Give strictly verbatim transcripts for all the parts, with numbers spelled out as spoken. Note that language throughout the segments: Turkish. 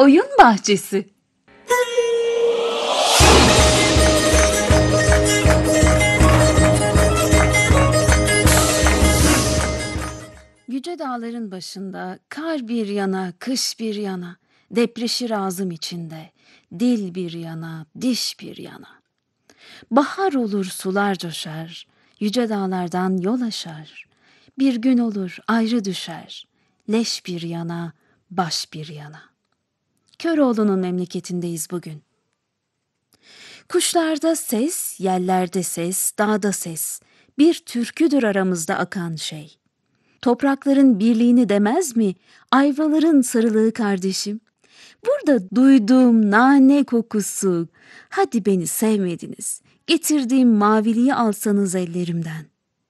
Oyun bahçesi. Yüce dağların başında, kar bir yana, kış bir yana, depreşir ağzım içinde, dil bir yana, diş bir yana. Bahar olur sular coşar, yüce dağlardan yol aşar. Bir gün olur ayrı düşer, leş bir yana, baş bir yana. Köroğlu'nun memleketindeyiz bugün. Kuşlarda ses, yellerde ses, dağda ses. Bir türküdür aramızda akan şey. Toprakların birliğini demez mi? Ayvaların sarılığı kardeşim. Burada duyduğum nane kokusu. Hadi beni sevmediniz. Getirdiğim maviliği alsanız ellerimden.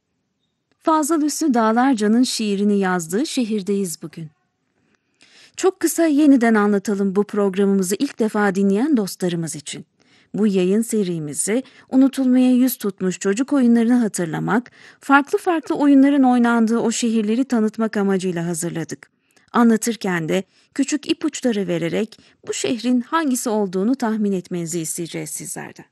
Fazıl Hüsnü Dağlarca'nın şiirini yazdığı şehirdeyiz bugün. Çok kısa yeniden anlatalım bu programımızı ilk defa dinleyen dostlarımız için. Bu yayın serimizi unutulmaya yüz tutmuş çocuk oyunlarını hatırlamak, farklı farklı oyunların oynandığı o şehirleri tanıtmak amacıyla hazırladık. Anlatırken de küçük ipuçları vererek bu şehrin hangisi olduğunu tahmin etmenizi isteyeceğiz sizlerden.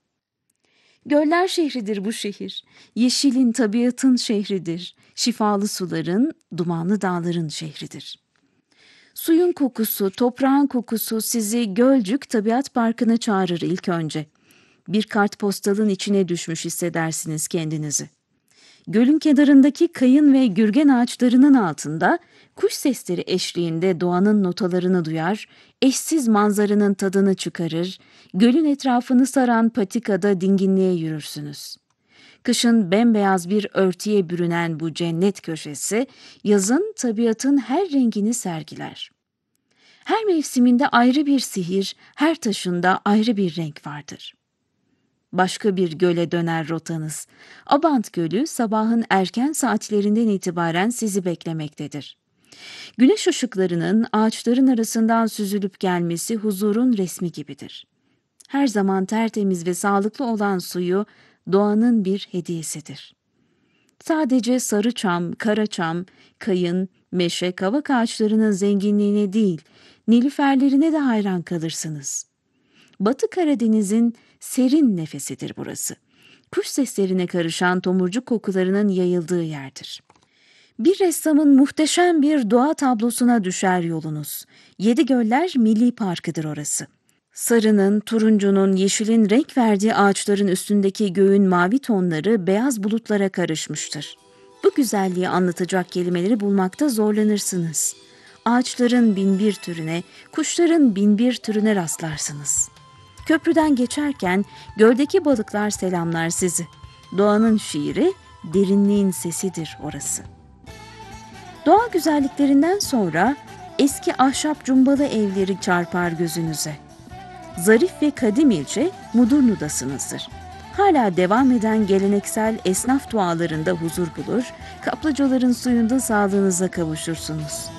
Göller şehridir bu şehir, yeşilin, tabiatın şehridir, şifalı suların, dumanlı dağların şehridir. Suyun kokusu, toprağın kokusu sizi Gölcük Tabiat Parkı'na çağırır ilk önce. Bir kartpostalın içine düşmüş hissedersiniz kendinizi. Gölün kenarındaki kayın ve gürgen ağaçlarının altında kuş sesleri eşliğinde doğanın notalarını duyar, eşsiz manzaranın tadını çıkarır, gölün etrafını saran patikada dinginliğe yürürsünüz. Kışın bembeyaz bir örtüye bürünen bu cennet köşesi, yazın tabiatın her rengini sergiler. Her mevsiminde ayrı bir sihir, her taşında ayrı bir renk vardır. Başka bir göle döner rotanız. Abant Gölü sabahın erken saatlerinden itibaren sizi beklemektedir. Güneş ışıklarının ağaçların arasından süzülüp gelmesi huzurun resmi gibidir. Her zaman tertemiz ve sağlıklı olan suyu doğanın bir hediyesidir. Sadece sarıçam, karaçam, kayın, meşe, kavak ağaçlarının zenginliğine değil, nilüferlerine de hayran kalırsınız. Batı Karadeniz'in serin nefesidir burası. Kuş seslerine karışan tomurcuk kokularının yayıldığı yerdir. Bir ressamın muhteşem bir doğa tablosuna düşer yolunuz. Yedigöller Milli Parkı'dır orası. Sarının, turuncunun, yeşilin renk verdiği ağaçların üstündeki göğün mavi tonları beyaz bulutlara karışmıştır. Bu güzelliği anlatacak kelimeleri bulmakta zorlanırsınız. Ağaçların binbir türüne, kuşların binbir türüne rastlarsınız. Köprüden geçerken göldeki balıklar selamlar sizi. Doğanın şiiri, derinliğin sesidir orası. Doğa güzelliklerinden sonra eski ahşap cumbalı evleri çarpar gözünüze. Zarif ve kadim ilçe Mudurnu'dasınızdır. Hala devam eden geleneksel esnaf dualarında huzur bulur, kaplıcaların suyunda sağlığınıza kavuşursunuz.